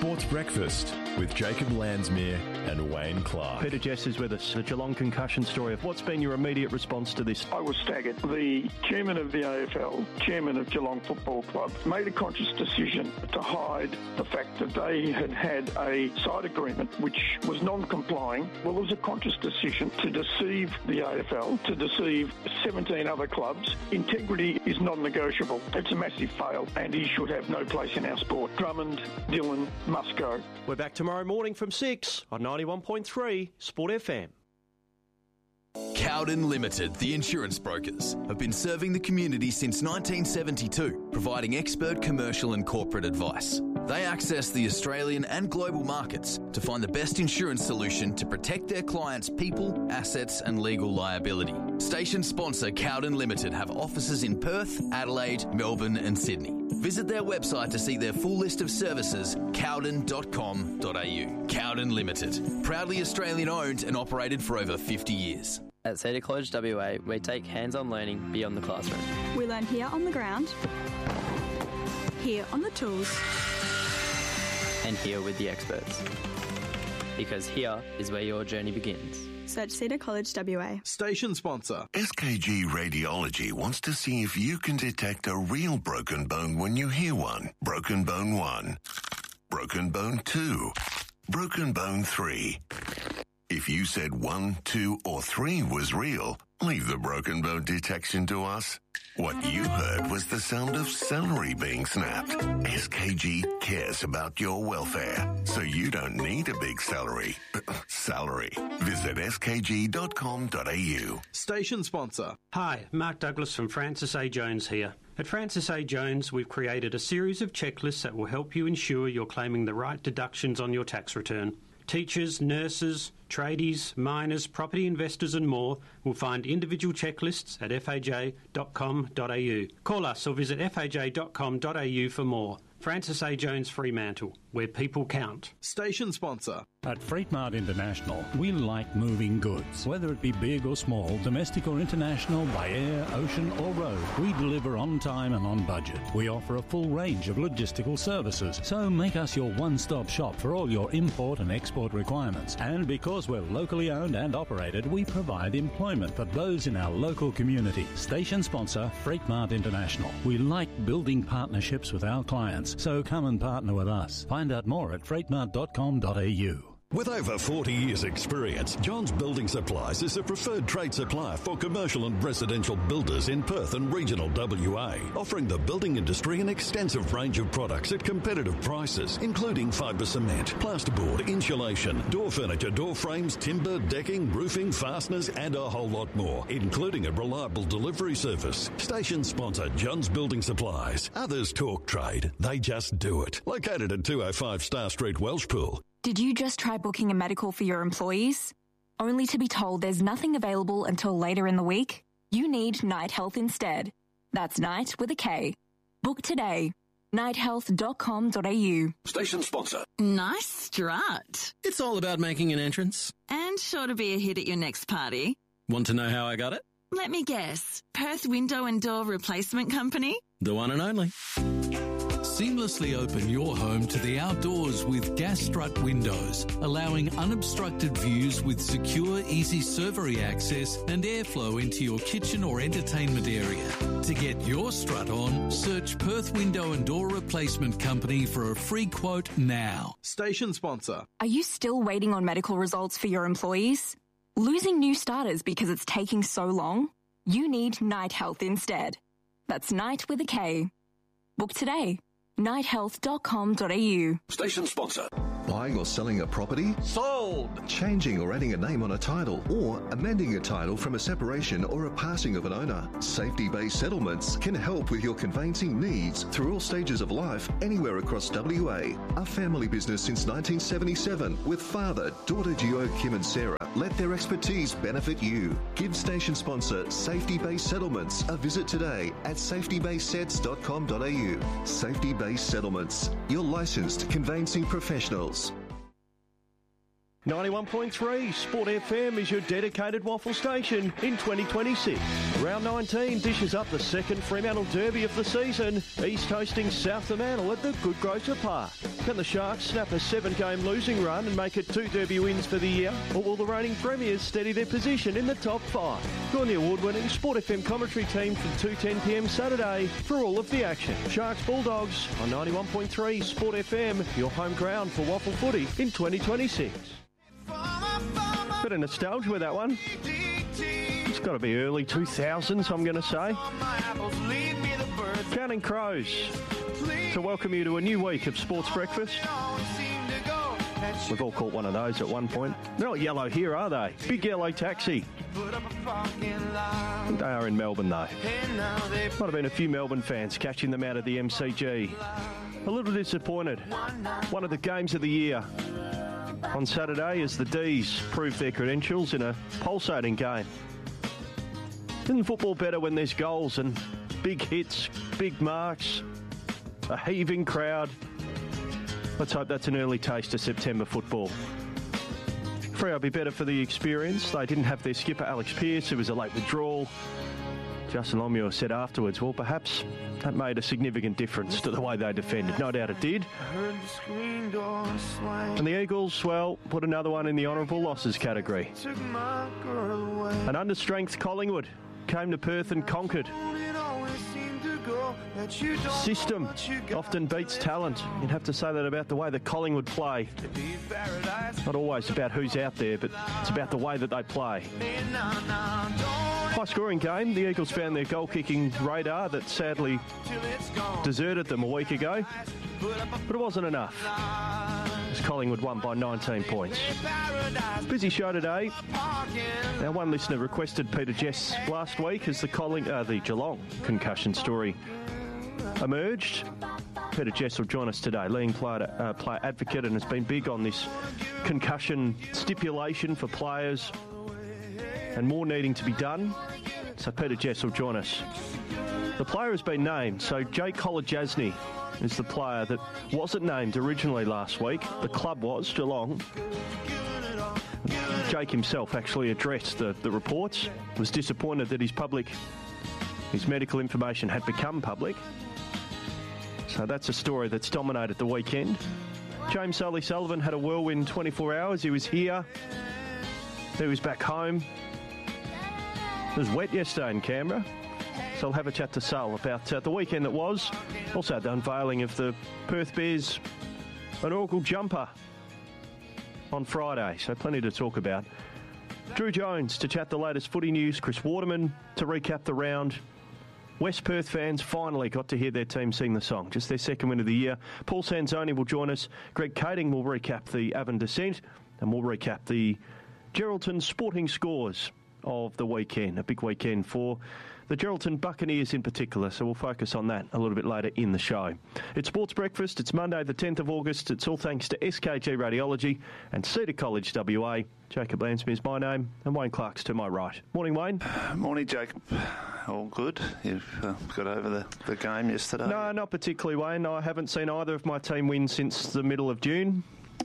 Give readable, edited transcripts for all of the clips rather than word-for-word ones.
Sports Breakfast with Jacob Landsmere and Wayne Clark. Peter Jess is with us. The Geelong concussion story. What's been your immediate response to this? I was staggered. The chairman of the AFL, chairman of Geelong Football Club, made a conscious decision to hide the fact that they had had a side agreement which was non-complying. Well, it was a conscious decision to deceive the AFL, to deceive 17 other clubs. Integrity is non-negotiable. It's a massive fail, and he should have no place in our sport. Drummond, Dillon must go. We're back tomorrow morning from 6 on 91.3 Sport FM. Cowden Limited, the insurance brokers, have been serving the community since 1972, providing expert commercial and corporate advice. They access the Australian and global markets to find the best insurance solution to protect their clients' people, assets and legal liability. Station sponsor Cowden Limited have offices in Perth, Adelaide, Melbourne and Sydney. Visit their website to see their full list of services, cowden.com.au. Cowden Limited, proudly Australian owned and operated for over 50 years. At Cedar College WA, we take hands-on learning beyond the classroom. We learn here on the ground, here on the tools, and here with the experts. Because here is where your journey begins. Search Cedar College WA. Station sponsor. SKG Radiology wants to see if you can detect a real broken bone when you hear one. Broken bone 1. Broken bone 2. Broken bone 3. If you said 1, 2 or 3 was real, leave the broken bone detection to us. What you heard was the sound of celery being snapped. SKG cares about your welfare, so you don't need a big salary. Visit skg.com.au. Station sponsor. Hi, Mark Douglas from Francis A. Jones here. At Francis A. Jones, we've created a series of checklists that will help you ensure you're claiming the right deductions on your tax return. Teachers, nurses, tradies, miners, property investors and more will find individual checklists at faj.com.au. Call us or visit faj.com.au for more. Francis A. Jones Fremantle, where people count. Station sponsor. At Freight Mart International, we like moving goods. Whether it be big or small, domestic or international, by air, ocean or road, we deliver on time and on budget. We offer a full range of logistical services, so make us your one-stop shop for all your import and export requirements. And because we're locally owned and operated, we provide employment for those in our local community. Station sponsor, Freight Mart International. We like building partnerships with our clients, so come and partner with us. Find out more at freightmart.com.au. With over 40 years' experience, Johns Building Supplies is the preferred trade supplier for commercial and residential builders in Perth and regional WA, offering the building industry an extensive range of products at competitive prices, including fibre cement, plasterboard, insulation, door furniture, door frames, timber, decking, roofing, fasteners and a whole lot more, including a reliable delivery service. Station sponsor Johns Building Supplies. Others talk trade, they just do it. Located at 205 Star Street, Welshpool. Did you just try booking a medical for your employees, only to be told there's nothing available until later in the week? You need Night Health instead. That's Night with a K. Book today. nighthealth.com.au. Station sponsor. Nice strut. It's all about making an entrance. And sure to be a hit at your next party. Want to know how I got it? Let me guess. Perth Window and Door Replacement Company? The one and only. Seamlessly open your home to the outdoors with Gas Strut windows, allowing unobstructed views with secure, easy servery access and airflow into your kitchen or entertainment area. To get your strut on, search Perth Window and Door Replacement Company for a free quote now. Station sponsor. Are you still waiting on medical results for your employees? Losing new starters because it's taking so long? You need Night Health instead. That's Night with a K. Book today. nighthealth.com.au. Station sponsor. Buying or selling a property? Sold! Changing or adding a name on a title or amending a title from a separation or a passing of an owner. Safety-based settlements can help with your conveyancing needs through all stages of life anywhere across WA. A family business since 1977 with father, daughter duo Kim and Sarah. Let their expertise benefit you. Give station sponsor Safety-Based Settlements a visit today at safetybasedsets.com.au. Safety-Based Settlements, your licensed conveyancing professionals. 91.3 Sport FM is your dedicated waffle station in 2026. Round 19 dishes up the second Fremantle Derby of the season. East hosting South Fremantle at the Good Grocer Park. Can the Sharks snap a 7-game losing run and make it 2 Derby wins for the year? Or will the reigning premiers steady their position in the top 5? Join the award-winning Sport FM commentary team from 2:10pm Saturday for all of the action. Sharks Bulldogs on 91.3 Sport FM, your home ground for waffle footy in 2026. Bit of nostalgia with that one. It's got to be early 2000s, I'm going to say. Counting Crows to welcome you to a new week of Sports Breakfast. We've all caught one of those at one point. They're not yellow here, are they? Big yellow taxi. They are in Melbourne, though. Might have been a few Melbourne fans catching them out of the MCG. A little disappointed. One of the games of the year on Saturday as the D's proved their credentials in a pulsating game. Isn't football better when there's goals and big hits, big marks, a heaving crowd? Let's hope that's an early taste of September football. Freo will be better for the experience. They didn't have their skipper Alex Pearce, who was a late withdrawal. Justin Longmuir said afterwards, well, perhaps that made a significant difference to the way they defended. No doubt it did. And the Eagles, well, put another one in the honourable losses category. An understrength Collingwood came to Perth and conquered. System often beats talent. You'd have to say that about the way that Collingwood play. Not always about who's out there, but it's about the way that they play. High-scoring game. The Eagles found their goal-kicking radar that sadly deserted them a week ago, but it wasn't enough, as Collingwood won by 19 points. Busy show today. Now, one listener requested Peter Jess last week as the Geelong concussion story emerged. Peter Jess will join us today, leading player advocate, and has been big on this concussion stipulation for players and more needing to be done. So Peter Jess will join us. The player has been named, so Jake Kolodjasny is the player that wasn't named originally last week. The club was, Geelong. Jake himself actually addressed the reports, was disappointed that his medical information had become public. So that's a story that's dominated the weekend. James Sullivan had a whirlwind 24 hours. He was here. He was back home. It was wet yesterday in Canberra. So I'll have a chat to Sul about the weekend that was. Also the unveiling of the Perth Bears inaugural jumper on Friday. So plenty to talk about. Drew Jones to chat the latest footy news. Chris Waterman to recap the round. West Perth fans finally got to hear their team sing the song. Just their second win of the year. Paul Sanzoni will join us. Greg Kading will recap the Avon descent. And we'll recap the Geraldton sporting scores of the weekend. A big weekend for the Geraldton Buccaneers in particular, so we'll focus on that a little bit later in the show. It's Sports Breakfast. It's Monday the 10th of August. It's all thanks to SKG Radiology and Cedar College WA. Jacob Lansby is my name and Wayne Clark's to my right. Morning, Wayne. Morning, Jacob. All good? You've got over the game yesterday? No, not particularly, Wayne. I haven't seen either of my team win since the middle of June.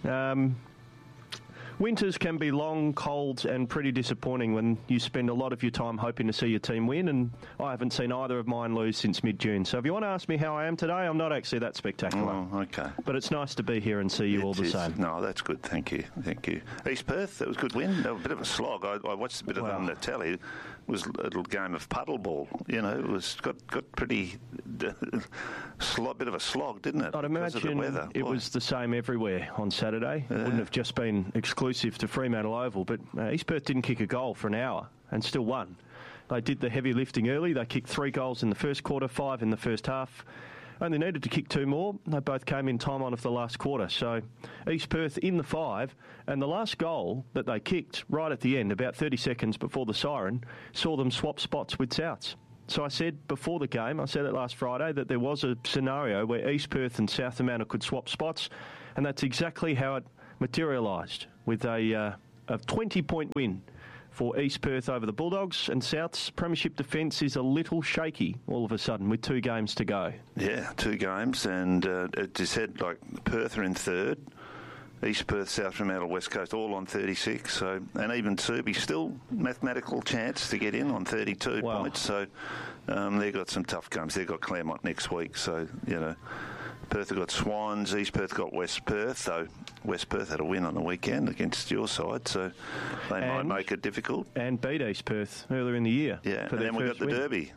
Winters can be long, cold and pretty disappointing when you spend a lot of your time hoping to see your team win, and I haven't seen either of mine lose since mid-June. So if you want to ask me how I am today, I'm not actually that spectacular. Oh, okay. But it's nice to be here and see you all the same. No, that's good. Thank you. East Perth, that was a good win. A bit of a slog. I watched a bit of it on the telly. It was a little game of puddle ball. You know, it was got pretty bit of a slog, didn't it? I'd imagine it was the same everywhere on Saturday. It wouldn't have just been exclusive to Fremantle Oval, but East Perth didn't kick a goal for an hour and still won. They did the heavy lifting early. They kicked 3 goals in the first quarter, 5 in the first half. Only needed to kick 2 more. They both came in time on of the last quarter. So East Perth in the 5, and the last goal that they kicked right at the end, about 30 seconds before the siren, saw them swap spots with Souths. So I said before the game, I said it last Friday, that there was a scenario where East Perth and South Fremantle could swap spots, and that's exactly how it materialised, with a 20-point win for East Perth over the Bulldogs, and South's premiership defence is a little shaky all of a sudden with 2 games to go. Yeah, 2 games, and as you said, like Perth are in 3rd, East Perth, South Fremantle, West Coast, all on 36. So, and even Subi still mathematical chance to get in on 32 points. So they've got some tough games. They've got Claremont next week. So, Perth have got Swans. East Perth got West Perth. Though West Perth had a win on the weekend against your side, so they might make it difficult. And beat East Perth earlier in the year. Yeah, and then we've got the Derby.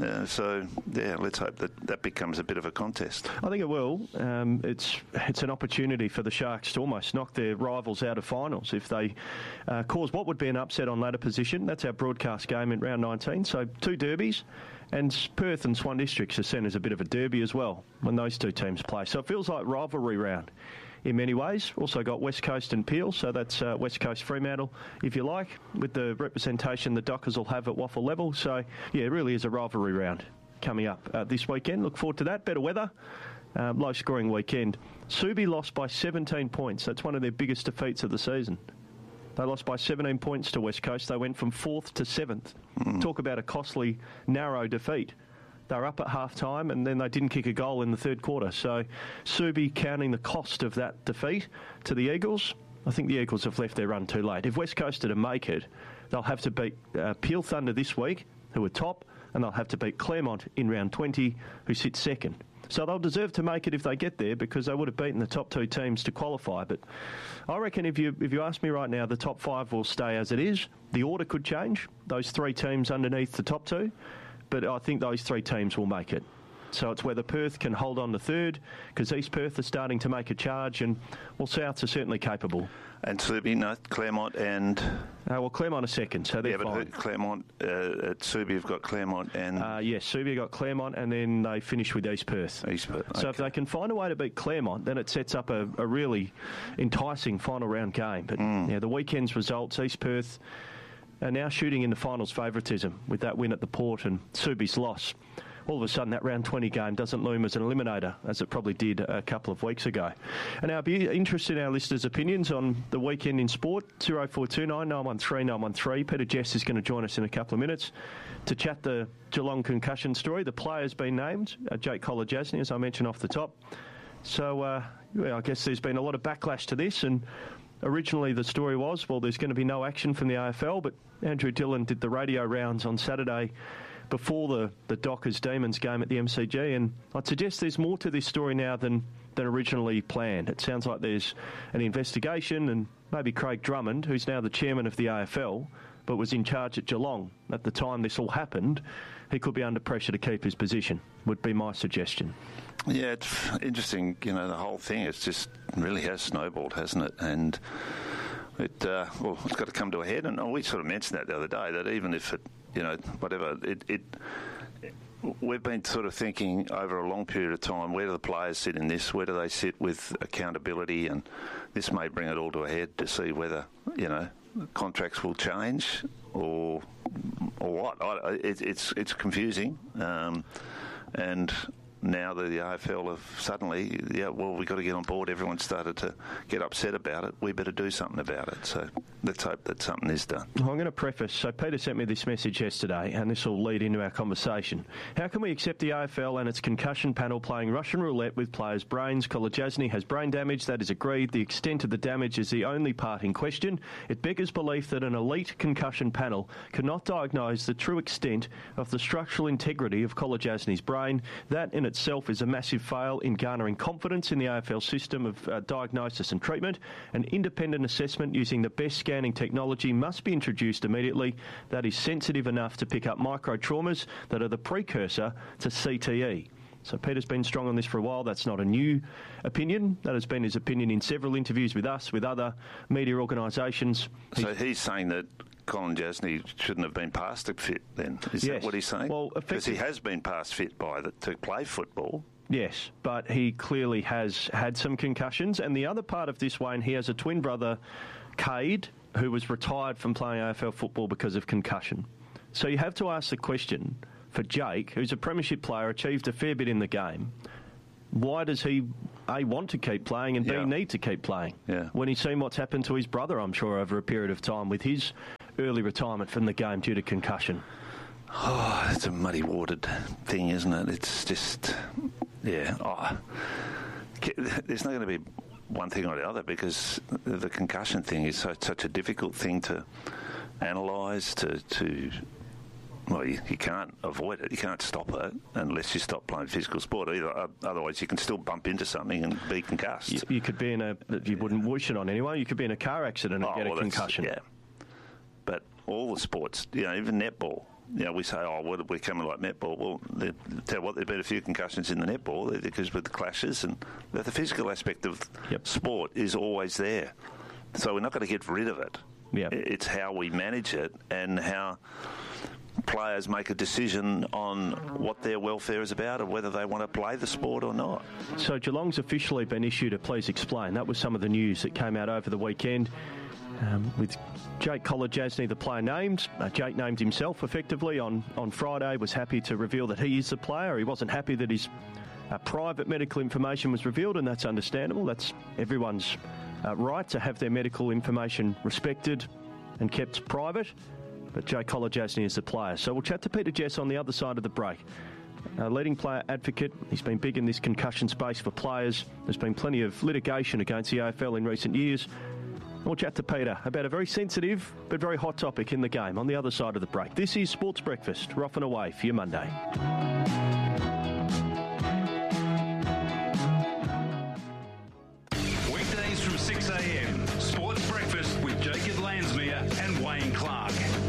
Let's hope that becomes a bit of a contest. I think it will. It's an opportunity for the Sharks to almost knock their rivals out of finals if they cause what would be an upset on ladder position. That's our broadcast game in round 19. So 2 derbies, and Perth and Swan Districts are seen as a bit of a derby as well when those 2 teams play. So it feels like rivalry round in many ways. Also got West Coast and Peel, so that's West Coast Fremantle, if you like, with the representation the Dockers will have at Waffle level. So, yeah, it really is a rivalry round coming up this weekend. Look forward to that. Better weather, low-scoring weekend. Subi lost by 17 points. That's one of their biggest defeats of the season. They lost by 17 points to West Coast. They went from 4th to 7th. Talk about a costly, narrow defeat. They were up at half-time and then they didn't kick a goal in the third quarter. So Subi counting the cost of that defeat to the Eagles. I think the Eagles have left their run too late. If West Coast are to make it, they'll have to beat Peel Thunder this week, who are top, and they'll have to beat Claremont in round 20, who sit second. So they'll deserve to make it if they get there because they would have beaten the top 2 teams to qualify. But I reckon if you ask me right now, the top 5 will stay as it is. The order could change, those 3 teams underneath the top 2. But I think those 3 teams will make it. So it's whether Perth can hold on to third, because East Perth are starting to make a charge, and Souths are certainly capable. And Subi, no, Claremont and... Claremont are second, so they're fine. But Claremont, at Subi have got Claremont and... Yes, Subi got Claremont, and then they finish with East Perth. East Perth, okay. So if they can find a way to beat Claremont, then it sets up a really enticing final round game. But the weekend's results, East Perth are now shooting in the finals favouritism with that win at the Port and Subi's loss. All of a sudden, that round 20 game doesn't loom as an eliminator, as it probably did a couple of weeks ago. And I'll be interested in our listeners' opinions on the weekend in sport. 0429 913 913. Peter Jess is going to join us in a couple of minutes to chat the Geelong concussion story. The player's been named, Jake Kolodjasny, as I mentioned off the top. So, I guess there's been a lot of backlash to this, and originally the story was, there's going to be no action from the AFL, but Andrew Dillon did the radio rounds on Saturday before the Dockers Demons game at the MCG, and I'd suggest there's more to this story now than originally planned. It sounds like there's an investigation, and maybe Craig Drummond, who's now the chairman of the AFL, but was in charge at Geelong at the time this all happened, he could be under pressure to keep his position, would be my suggestion. Yeah, it's interesting, the whole thing, it's just really has snowballed, hasn't it? And it's got to come to a head, and we sort of mentioned that the other day, that even if it, we've been sort of thinking over a long period of time, where do the players sit in this? Where do they sit with accountability? And this may bring it all to a head to see whether, contracts will change or what. It's confusing. And now the AFL have suddenly, we've got to get on board. Everyone started to get upset about it. We better do something about it. So let's hope that something is done. I'm going to preface. So Peter sent me this message yesterday, and this will lead into our conversation. How can we accept the AFL and its concussion panel playing Russian roulette with players' brains? Kolodjasny has brain damage. That is agreed. The extent of the damage is the only part in question. It beggars belief that an elite concussion panel cannot diagnose the true extent of the structural integrity of Kolodjasny's brain. That in itself is a massive fail in garnering confidence in the AFL system of diagnosis and treatment. An independent assessment using the best scanning technology must be introduced immediately that is sensitive enough to pick up micro-traumas that are the precursor to CTE. So Peter's been strong on this for a while. That's not a new opinion. That has been his opinion in several interviews with us, with other media organisations. So he's saying that Kolodjasny shouldn't have been past fit then? Is that what he's saying? Well, because he has been past fit to play football. Yes, but he clearly has had some concussions. And the other part of this, Wayne, he has a twin brother, Cade, who was retired from playing AFL football because of concussion. So you have to ask the question for Jake, who's a premiership player, achieved a fair bit in the game. Why does he, A, want to keep playing and B, need to keep playing? Yeah. When he's seen what's happened to his brother, I'm sure, over a period of time with his early retirement from the game due to concussion. Oh, it's a muddy-watered thing, isn't it? It's just, there's not going to be one thing or the other, because the concussion thing is such a difficult thing to analyse, well, you can't avoid it. You can't stop it unless you stop playing physical sport. Either, otherwise, you can still bump into something and be concussed. You could be you wouldn't wish it on anyone. You could be in a car accident and get a concussion. Yeah. But all the sports, even netball, we say, we're coming like netball. Well, tell you what, there's been a few concussions in the netball because with the clashes and the physical aspect of sport is always there. So we're not going to get rid of it. Yep. It's how we manage it and how players make a decision on what their welfare is about and whether they want to play the sport or not. So Geelong's officially been issued a please explain. That was some of the news that came out over the weekend. With Jake Kolodjasny, the player named. Jake named himself effectively on Friday, was happy to reveal that he is the player. He wasn't happy that his private medical information was revealed, and that's understandable. That's everyone's right to have their medical information respected and kept private. But Jake Kolodjasny is the player. So we'll chat to Peter Jess on the other side of the break. Leading player advocate. He's been big in this concussion space for players. There's been plenty of litigation against the AFL in recent years. We'll chat to Peter about a very sensitive but very hot topic in the game on the other side of the break. This is Sports Breakfast. We're off and away for your Monday. Weekdays from 6 a.m. Sports Breakfast with Jacob Landsmere and Wayne Clark.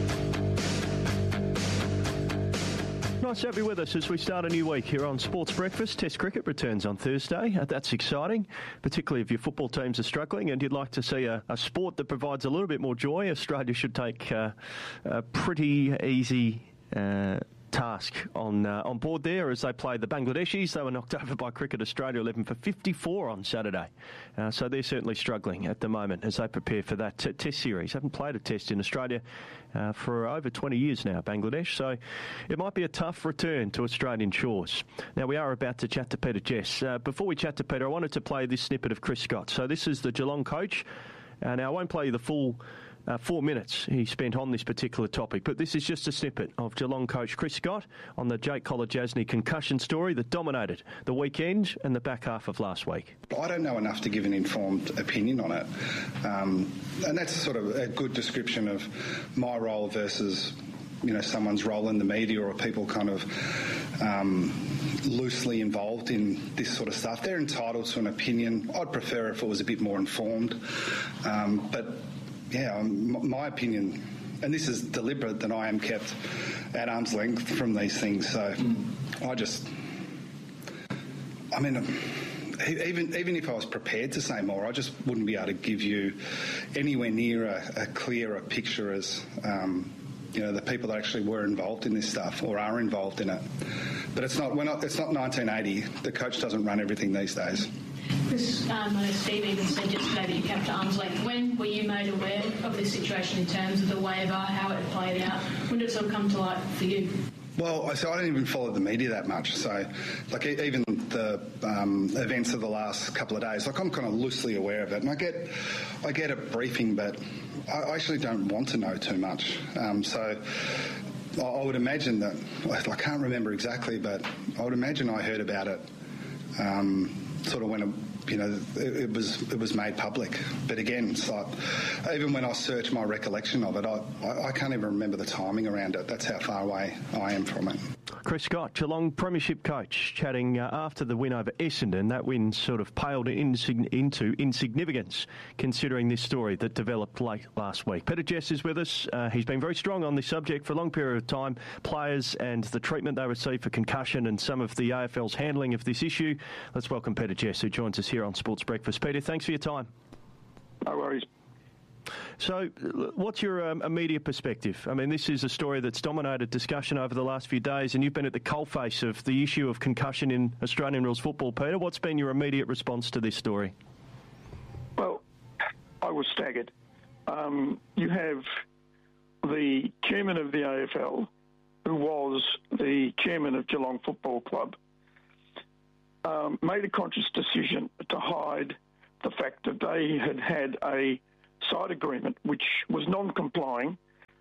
Nice to have you with us as we start a new week here on Sports Breakfast. Test cricket returns on Thursday. That's exciting, particularly if your football teams are struggling and you'd like to see a sport that provides a little bit more joy. Australia should take a pretty easy task on board there as they play the Bangladeshis. They were knocked over by Cricket Australia 11 for 54 on Saturday. So they're certainly struggling at the moment as they prepare for that test series. Haven't played a test in Australia for over 20 years now, Bangladesh. So it might be a tough return to Australian shores. Now, we are about to chat to Peter Jess. Before we chat to Peter, I wanted to play this snippet of Chris Scott. So this is the Geelong coach. Now, I won't play you the full 4 minutes he spent on this particular topic, but this is just a snippet of Geelong coach Chris Scott on the Jake Kolodjasny concussion story that dominated the weekend and the back half of last week. I don't know enough to give an informed opinion on it, and that's sort of a good description of my role versus someone's role in the media or people kind of loosely involved in this sort of stuff. They're entitled to an opinion. I'd prefer if it was a bit more informed, but yeah, my opinion, and this is deliberate, that I am kept at arm's length from these things. So even if I was prepared to say more, I just wouldn't be able to give you anywhere near a clearer picture as the people that actually were involved in this stuff or are involved in it. But it's not 1980. The coach doesn't run everything these days. Chris, Steve even said yesterday that you kept arm's length. When were you made aware of this situation in terms of the waiver, how it played out? When did it sort of come to light for you? Well, so I don't even follow the media that much. So, even the events of the last couple of days, I'm kind of loosely aware of it, and I get a briefing, but I actually don't want to know too much. So, I would imagine that I can't remember exactly, but I would imagine I heard about it. Sort of when it was made public. But again, it's like, even when I search my recollection of it, I can't even remember the timing around it. That's how far away I am from it. Chris Scott, Geelong Premiership coach, chatting after the win over Essendon. That win sort of paled into insignificance, considering this story that developed late last week. Peter Jess is with us. He's been very strong on this subject for a long period of time. Players and the treatment they receive for concussion and some of the AFL's handling of this issue. Let's welcome Peter Jess, who joins us here on Sports Breakfast. Peter, thanks for your time. No worries. So, what's your immediate perspective? I mean, this is a story that's dominated discussion over the last few days, and you've been at the coalface of the issue of concussion in Australian rules football. Peter, what's been your immediate response to this story? Well, I was staggered. You have the chairman of the AFL, who was the chairman of Geelong Football Club, made a conscious decision to hide the fact that they had a side agreement which was non-complying,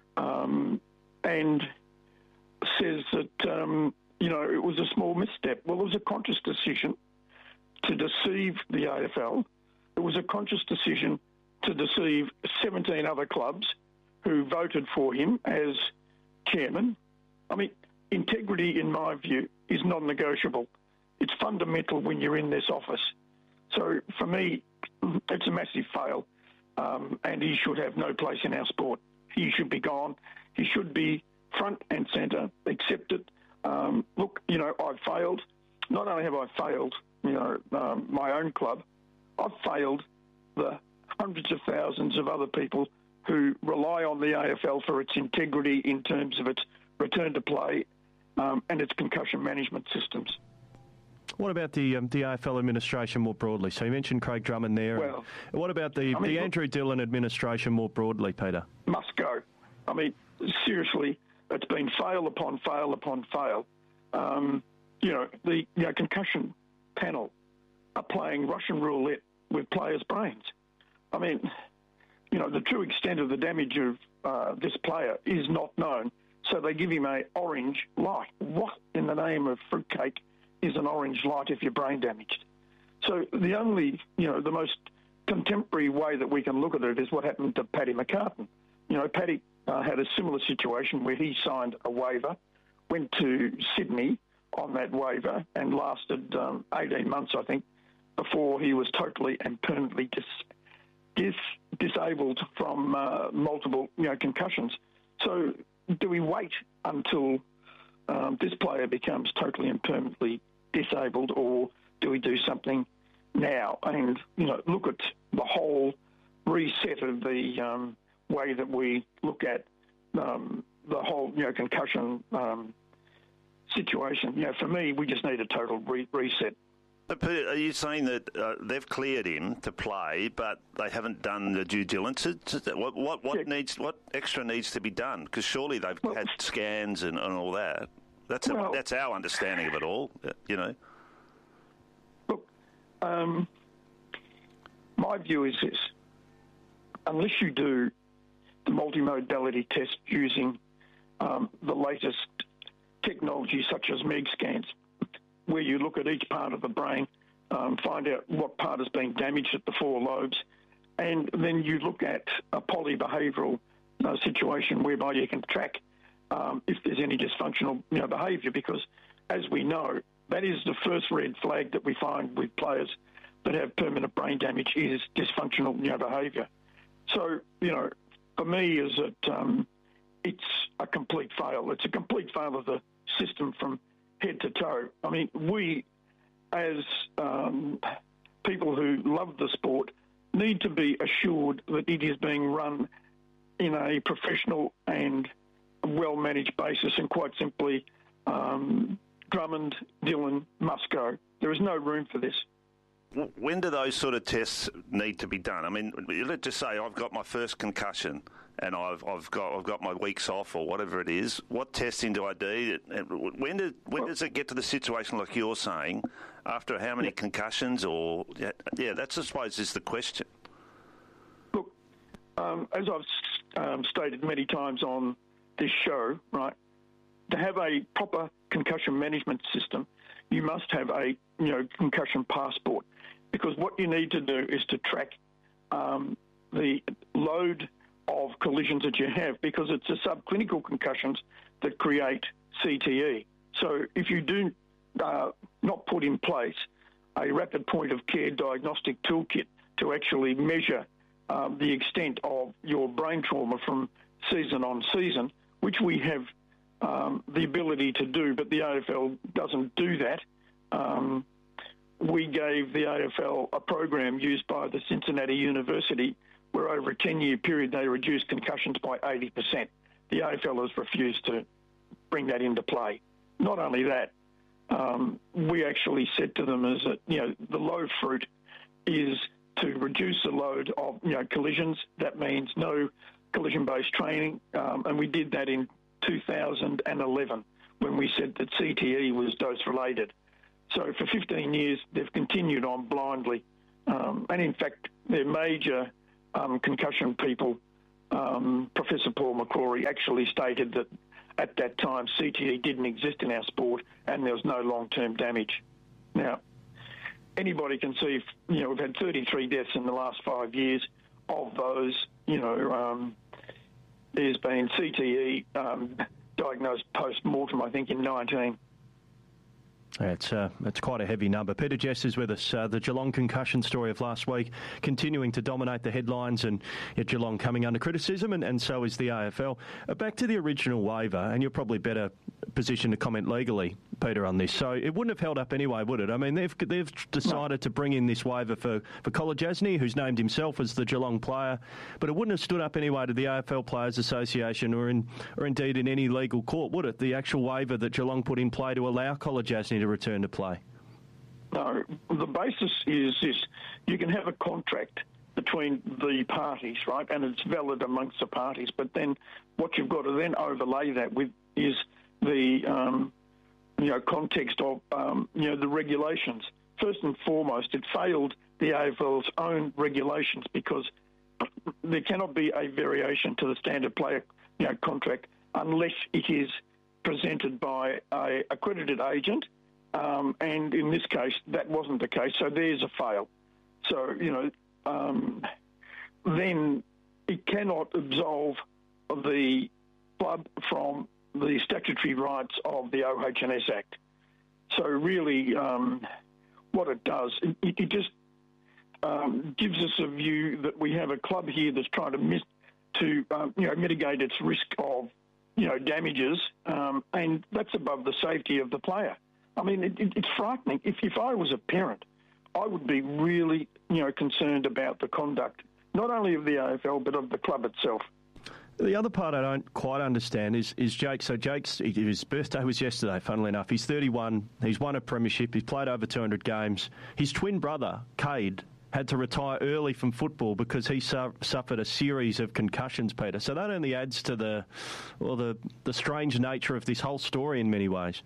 and says that, it was a small misstep. Well, it was a conscious decision to deceive the AFL it was a conscious decision to deceive 17 other clubs who voted for him as chairman. I mean, integrity, in my view, is non-negotiable. It's fundamental when you're in this office. So for me, it's a massive fail, and he should have no place in our sport. He should be gone. He should be front and centre, accept it. Look, I've failed. Not only have I failed, my own club, I've failed the hundreds of thousands of other people who rely on the AFL for its integrity in terms of its return to play and its concussion management systems. What about the AFL administration more broadly? So you mentioned Craig Drummond there. Well, what about the Andrew Dillon administration more broadly, Peter? Must go. I mean, seriously, it's been fail upon fail upon fail. The concussion panel are playing Russian roulette with players' brains. I mean, the true extent of the damage of this player is not known, so they give him an orange light. What in the name of fruitcake is an orange light if you're brain damaged? So the only, the most contemporary way that we can look at it is what happened to Paddy McCartan. Paddy had a similar situation where he signed a waiver, went to Sydney on that waiver and lasted 18 months, I think, before he was totally and permanently disabled from multiple, concussions. So do we wait until this player becomes totally and permanently disabled, or do we do something now and, look at the whole reset of the way that we look at the whole, concussion situation? For me, we just need a total reset. But Peter, are you saying that they've cleared him to play, but they haven't done the due diligence? What extra needs to be done? Because surely they've had scans and all that. That's our understanding of it all. Look, my view is this: unless you do the multimodality test using the latest technology, such as MEG scans, where you look at each part of the brain, find out what part has been damaged at the four lobes, and then you look at a polybehavioural situation whereby you can track if there's any dysfunctional behaviour, because as we know, that is the first red flag that we find with players that have permanent brain damage is dysfunctional behaviour. So, for me, is that it's a complete fail. It's a complete fail of the system from head to toe. I mean, we, as people who love the sport, need to be assured that it is being run in a professional and well-managed basis, and quite simply, Drummond, Dillon must go. There is no room for this. When do those sort of tests need to be done? I mean, let's just say I've got my first concussion and I've got my weeks off or whatever it is. What testing do I do? When does it get to the situation like you're saying? After how many concussions? Or that's I suppose is the question. Look, as I've stated many times on this show, right, to have a proper concussion management system, you must have a concussion passport, because what you need to do is to track the load of collisions that you have, because it's the subclinical concussions that create CTE. So if you do not put in place a rapid point of care diagnostic toolkit to actually measure the extent of your brain trauma from season on season, which we have the ability to do, but the AFL doesn't do that. We gave the AFL a program used by the Cincinnati University where over a 10-year period they reduced concussions by 80%. The AFL has refused to bring that into play. Not only that, we actually said to them is that, the low fruit is to reduce the load of, collisions. That means no collision-based training, and we did that in 2011 when we said that CTE was dose-related. So for 15 years, they've continued on blindly. And in fact, their major concussion people, Professor Paul McCrory, actually stated that at that time CTE didn't exist in our sport and there was no long-term damage. Now, anybody can see, we've had 33 deaths in the last 5 years. Of those, there's been CTE diagnosed post-mortem, I think, in 19. It's quite a heavy number. Peter Jess is with us. The Geelong concussion story of last week continuing to dominate the headlines, and Geelong coming under criticism, and so is the AFL. Back to the original waiver, and you're probably better positioned to comment legally, Peter, on this. So it wouldn't have held up anyway, would it? I mean, they've decided to bring in this waiver for Kolodjasny, who's named himself as the Geelong player, but it wouldn't have stood up anyway to the AFL Players Association or indeed in any legal court, would it? The actual waiver that Geelong put in play to allow Kolodjasny to return to play. No, the basis is this. You can have a contract between the parties, right, and it's valid amongst the parties, but then what you've got to then overlay that with is the context of the regulations. First and foremost, it failed the AFL's own regulations because there cannot be a variation to the standard player contract unless it is presented by a accredited agent, and in this case that wasn't the case, so there's a fail. So then it cannot absolve the club from the statutory rights of the OH&S Act. So really what it does, it just gives us a view that we have a club here that's trying to mitigate its risk of damages, and that's above the safety of the player. I mean, it's frightening. If I was a parent, I would be really concerned about the conduct, not only of the AFL but of the club itself. The other part I don't quite understand is Jake. So his birthday was yesterday, funnily enough. He's 31. He's won a premiership. He's played over 200 games. His twin brother, Cade, had to retire early from football because he suffered a series of concussions, Peter. So that only adds to the strange nature of this whole story in many ways.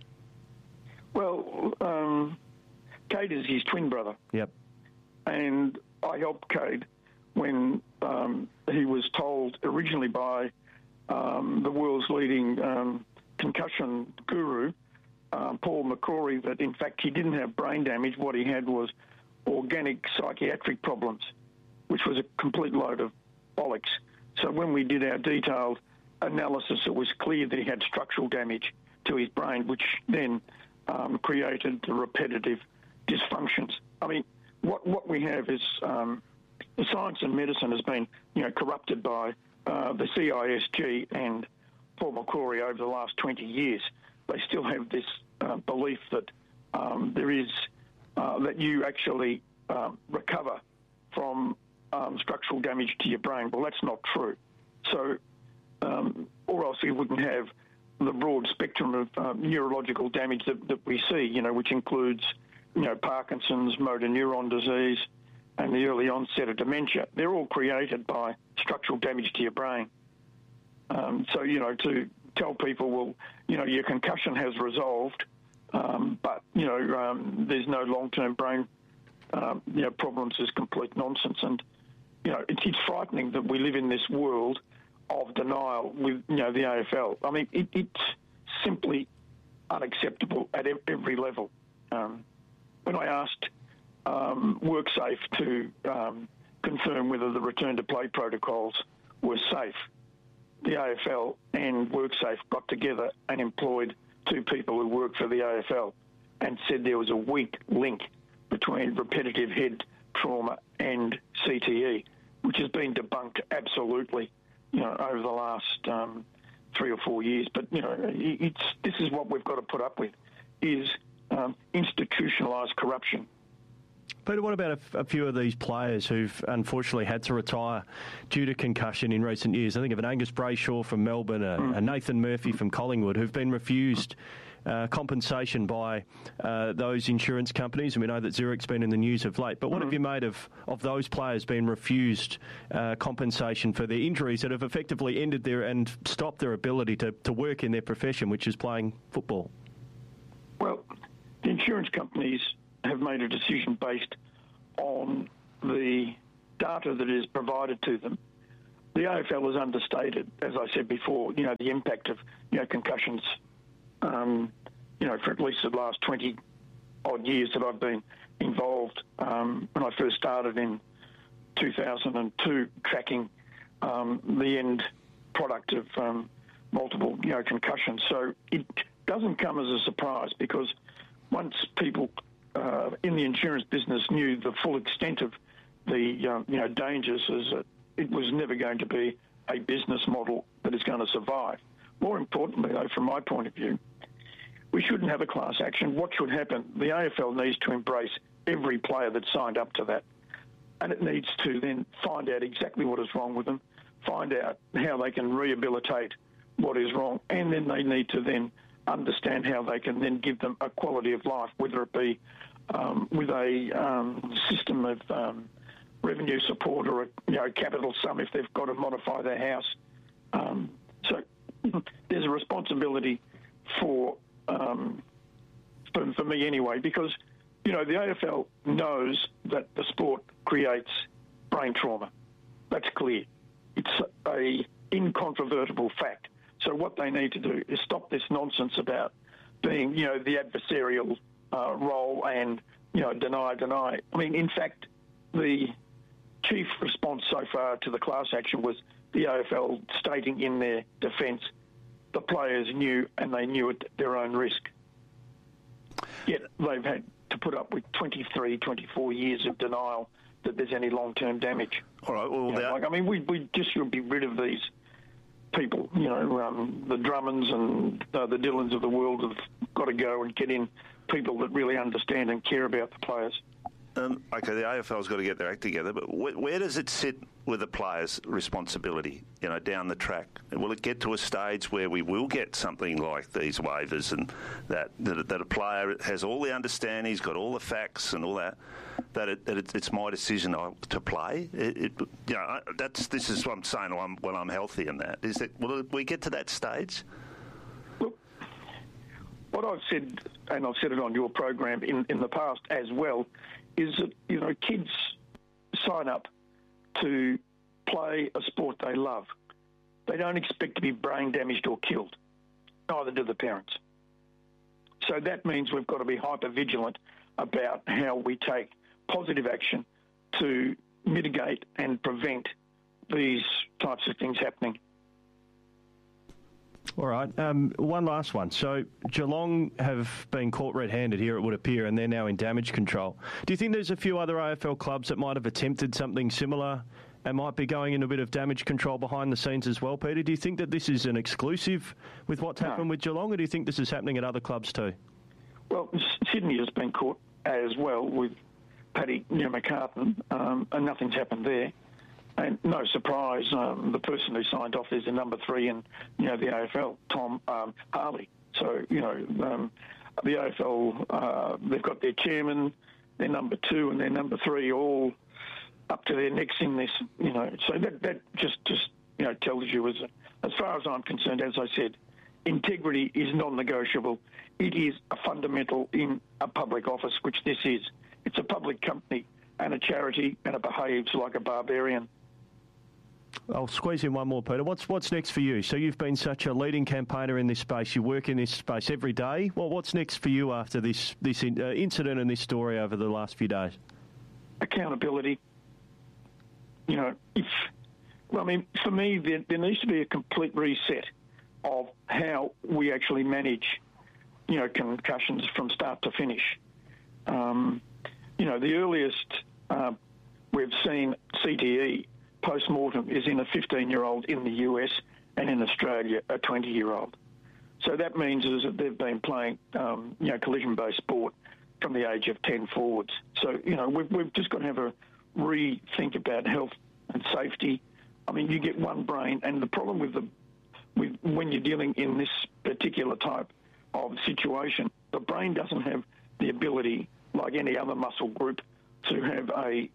Well, Cade is his twin brother. Yep. And I helped Cade when he was told originally by the world's leading concussion guru, Paul McCrory, that in fact he didn't have brain damage. What he had was organic psychiatric problems, which was a complete load of bollocks. So when we did our detailed analysis, it was clear that he had structural damage to his brain, which then created the repetitive dysfunctions. I mean, what we have is the science and medicine has been, corrupted by the CISG and Paul McCrory over the last 20 years. They still have this belief that there is that you actually recover from structural damage to your brain. Well, that's not true. So, or else you wouldn't have the broad spectrum of neurological damage that we see, which includes, Parkinson's, motor neuron disease, and the early onset of dementia. They're all created by structural damage to your brain. So, to tell people, well, your concussion has resolved, but, there's no long-term brain, problems is complete nonsense. And, it's frightening that we live in this world of denial with, the AFL. I mean, it's simply unacceptable at every level. When I asked WorkSafe to confirm whether the return-to-play protocols were safe, the AFL and WorkSafe got together and employed two people who worked for the AFL and said there was a weak link between repetitive head trauma and CTE, which has been debunked absolutely, over the last 3 or 4 years. But, this is what we've got to put up with, is institutionalised corruption. Peter, what about a few of these players who've unfortunately had to retire due to concussion in recent years? I think of an Angus Brayshaw from Melbourne, a Nathan Murphy from Collingwood, who've been refused compensation by those insurance companies, and we know that Zurich's been in the news of late. But what have you made of those players being refused compensation for their injuries that have effectively ended and stopped their ability to work in their profession, which is playing football? Well, the insurance companies have made a decision based on the data that is provided to them. The AFL has understated, as I said before, the impact of concussions, for at least the last 20 odd years that I've been involved, when I first started in 2002, tracking the end product of multiple, concussions. So it doesn't come as a surprise, because once people in the insurance business knew the full extent of the dangers, it was never going to be a business model that is going to survive. More importantly, though, from my point of view, we shouldn't have a class action. What should happen? The AFL needs to embrace every player that signed up to that, and it needs to then find out exactly what is wrong with them, find out how they can rehabilitate what is wrong, and then they need to then understand how they can then give them a quality of life, whether it be with a system of revenue support or a capital sum if they've got to modify their house. So there's a responsibility for me anyway, because the AFL knows that the sport creates brain trauma. That's clear. It's a incontrovertible fact. So what they need to do is stop this nonsense about being, the adversarial role and, deny. I mean, in fact, the chief response so far to the class action was the AFL stating in their defence the players knew, and they knew at their own risk. Yet they've had to put up with 23, 24 years of denial that there's any long-term damage. All right, well, we just should be rid of these people. The Drummonds and the Dylans of the world have got to go and get in people that really understand and care about the players. Okay, the AFL's got to get their act together, but where does it sit with the players' responsibility, down the track? Will it get to a stage where we will get something like these waivers and that a player has all the understanding, he's got all the facts and all that it's my decision to play? This is what I'm saying when I'm healthy in that. Will we get to that stage? Look, what I've said, and I've said it on your program in the past as well, is that, kids sign up to play a sport they love. They don't expect to be brain damaged or killed. Neither do the parents. So that means we've got to be hyper-vigilant about how we take positive action to mitigate and prevent these types of things happening. All right. One last one. So Geelong have been caught red-handed here, it would appear, and they're now in damage control. Do you think there's a few other AFL clubs that might have attempted something similar and might be going in a bit of damage control behind the scenes as well, Peter? Do you think that this is an exclusive with what's happened with Geelong, or do you think this is happening at other clubs too? Well, Sydney has been caught as well with Paddy McCartan, and nothing's happened there. And no surprise, the person who signed off is the number 3 in, the AFL, Tom Harley. So, the AFL, they've got their chairman, their number 2 and their number 3 all up to their necks in this, So that just tells you, as far as I'm concerned, as I said, integrity is non-negotiable. It is a fundamental in a public office, which this is. It's a public company and a charity, and it behaves like a barbarian. I'll squeeze in one more, Peter. What's next for you? So you've been such a leading campaigner in this space. You work in this space every day. Well, what's next for you after this incident and this story over the last few days? Accountability. For me, there needs to be a complete reset of how we actually manage, concussions from start to finish. The earliest we've seen CTE post-mortem is in a 15-year-old in the US, and in Australia, a 20-year-old. So that means is that they've been playing, collision-based sport from the age of 10 forwards. So, we've just got to have a rethink about health and safety. I mean, you get one brain, and the problem with when you're dealing in this particular type of situation, the brain doesn't have the ability, like any other muscle group, to have a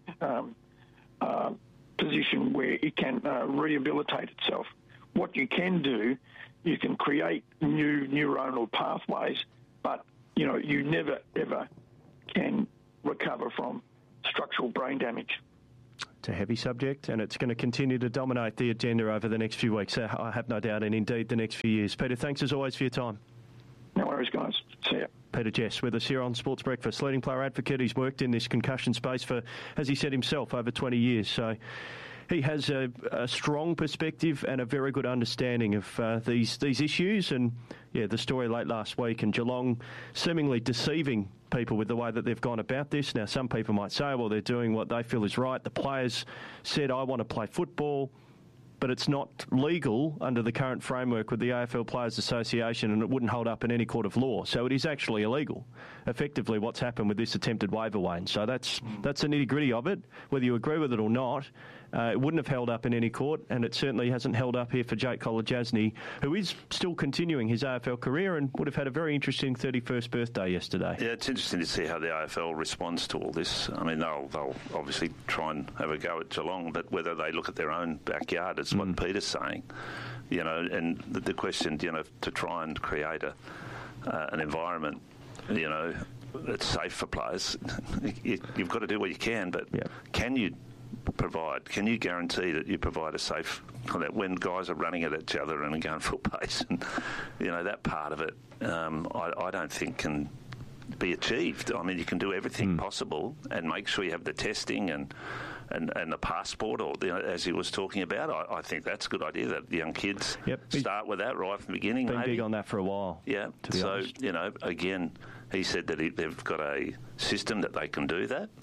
position where it can rehabilitate itself. What you can do, you can create new neuronal pathways, but you never ever can recover from structural brain damage. It's a heavy subject, and it's going to continue to dominate the agenda over the next few weeks, I have no doubt, and indeed the next few years. Peter, thanks as always for your time. No worries, guys. See ya. Peter Jess with us here on Sports Breakfast. Leading player advocate. He's worked in this concussion space for, as he said himself, over 20 years. So he has a strong perspective and a very good understanding of these issues. And, yeah, the story late last week and Geelong seemingly deceiving people with the way that they've gone about this. Now, some people might say, well, they're doing what they feel is right. The players said, I want to play football. But it's not legal under the current framework with the AFL Players Association, and it wouldn't hold up in any court of law. So it is actually illegal, effectively, what's happened with this attempted waiver, Wayne. So that's the nitty-gritty of it. Whether you agree with it or not, it wouldn't have held up in any court, and it certainly hasn't held up here for Jake Kolodjasny, who is still continuing his AFL career and would have had a very interesting 31st birthday yesterday. Yeah, it's interesting to see how the AFL responds to all this. I mean, they'll obviously try and have a go at Geelong, but whether they look at their own backyard, it's what Peter's saying, you know, and the question, you know, to try and create an environment, you know, that's safe for players. You've got to do what you can, but can you guarantee that you provide a safe, that when guys are running at each other and going full pace, and, you know, that part of it, I don't think can be achieved. I mean, you can do everything possible and make sure you have the testing and the passport, or, you know, as he was talking about. I think that's a good idea, that the young kids start with that right from the beginning. Been maybe big on that for a while. Yeah. So, honest, you know, again, he said that they've got a system that they can do that.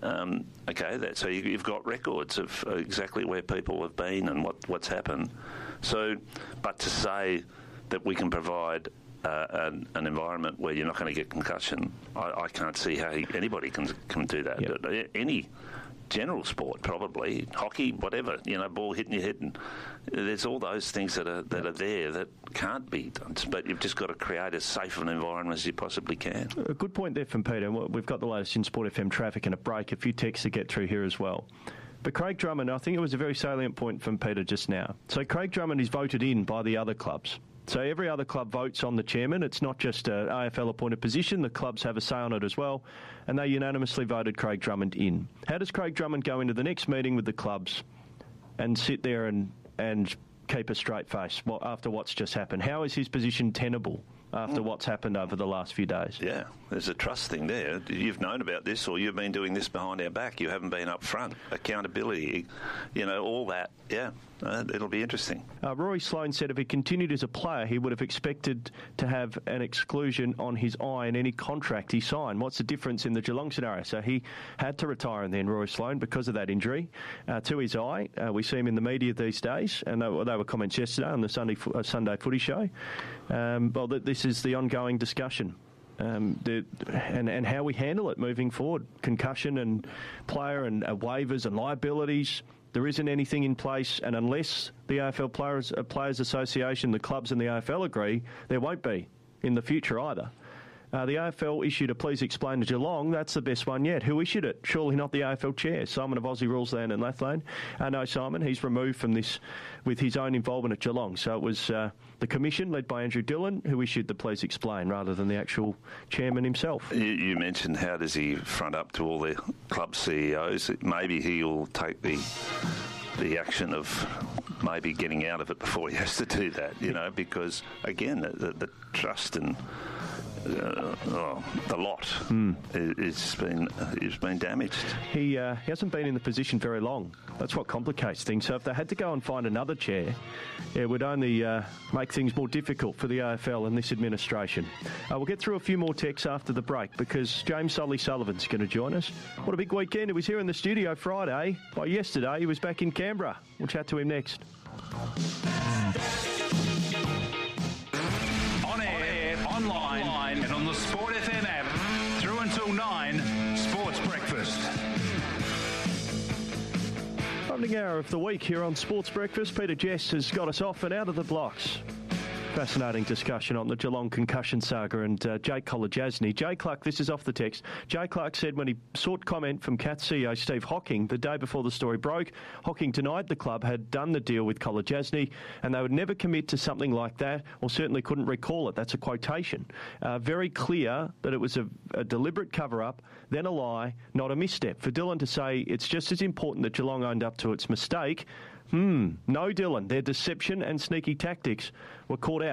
So you've got records of exactly where people have been and what's happened. So, but to say that we can provide an environment where you're not going to get concussion, I can't see how anybody can do that. Yep. Any general sport, probably hockey, whatever, you know, ball hitting your head, and there's all those things that are there that can't be done. But you've just got to create as safe an environment as you possibly can. A good point there from Peter. We've got the latest in Sport FM traffic and a break. A few texts to get through here as well. But Craig Drummond, I think it was a very salient point from Peter just now. So Craig Drummond is voted in by the other clubs. So every other club votes on the chairman. It's not just an AFL-appointed position. The clubs have a say on it as well. And they unanimously voted Craig Drummond in. How does Craig Drummond go into the next meeting with the clubs and sit there and keep a straight face after what's just happened? How is his position tenable after what's happened over the last few days? Yeah, there's a trust thing there. You've known about this, or you've been doing this behind our back. You haven't been up front. Accountability, you know, all that. Yeah, it'll be interesting. Rory Sloane said if he continued as a player, he would have expected to have an exclusion on his eye in any contract he signed. What's the difference in the Geelong scenario? So he had to retire and then, Rory Sloane, because of that injury to his eye. We see him in the media these days, and they were comments yesterday on the Sunday Footy Show. This is the ongoing discussion. And how we handle it moving forward. Concussion and player and waivers and liabilities. There isn't anything in place, and unless the AFL Players Association, the clubs and the AFL agree, there won't be in the future either. The AFL issued a Please Explain to Geelong. That's the best one yet. Who issued it? Surely not the AFL chair. Simon of Aussie Rules Land and Lathlane. No, Simon, he's removed from this with his own involvement at Geelong. So it was the commission, led by Andrew Dillon, who issued the Please Explain rather than the actual chairman himself. You mentioned how does he front up to all the club CEOs. Maybe he'll take the action of maybe getting out of it before he has to do that, you know, because, again, the trust and the lot has been damaged. He hasn't been in the position very long. That's what complicates things. So if they had to go and find another chair, it would only make things more difficult for the AFL and this administration. We'll get through a few more texts after the break because James Sullivan's going to join us. What a big weekend. He was here in the studio Friday. By yesterday, he was back in Canberra. We'll chat to him next. Online and on the Sport FM app through until 9, Sports Breakfast. Funding hour of the week here on Sports Breakfast. Peter Jess has got us off and out of the blocks. Fascinating discussion on the Geelong concussion saga and Jake Kolodjasny. Jay Clark, this is off the text. Jay Clark said when he sought comment from Cats CEO Steve Hocking the day before the story broke, Hocking denied the club had done the deal with Kolodjasny and they would never commit to something like that or certainly couldn't recall it. That's a quotation. Very clear that it was a deliberate cover-up, then a lie, not a misstep. For Dillon to say it's just as important that Geelong owned up to its mistake, no, Dillon, their deception and sneaky tactics were caught out.